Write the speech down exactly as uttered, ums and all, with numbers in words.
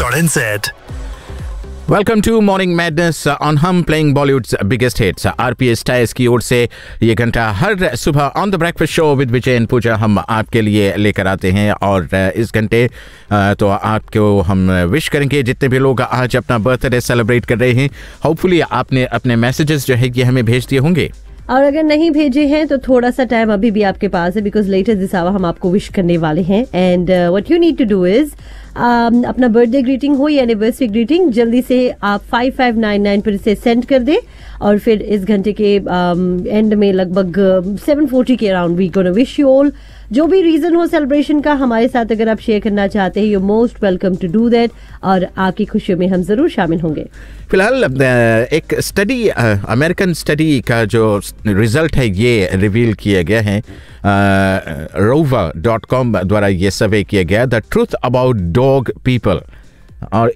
Dot N Z. Welcome to morning madness on हम playing Bollywoods biggest hits. RPS tyres की ओर से ये घंटा हर सुबह on the breakfast show with Vijay and पूजा हम आपके लिए लेकर आते हैं और इस घंटे तो आपको हम विश करेंगे जितने भी लोग आज अपना बर्थडे सेलिब्रेट कर रहे हैं। होपफुली आपने अपने मैसेजेस जो है ये हमें भेज दिए होंगे, और अगर नहीं भेजे हैं तो थोड़ा सा टाइम अभी भी आपके पास है, बिकॉज लेटर दिस आवर हम आपको विश करने वाले हैं। And what you need to do is अपना बर्थडे ग्रीटिंग हो या एनिवर्सरी ग्रीटिंग जल्दी से आप फाइव फाइव नाइन नाइन पर इसे सेंड कर दे, और फिर इस घंटे के एंड um, में लगभग सेवन फोर्टी के around we gonna wish you all. जो भी रीजन हो सेलिब्रेशन का हमारे साथ अगर आप शेयर करना चाहते हैं, you most welcome to do that, और आपकी खुशियों में हम जरूर शामिल होंगे। फिलहाल एक स्टडी, अमेरिकन स्टडी का जो रिजल्ट है ये रिवील किया गया है, रोवर डॉट कॉम द्वारा ये सर्वे किया गया, the truth about dog people. और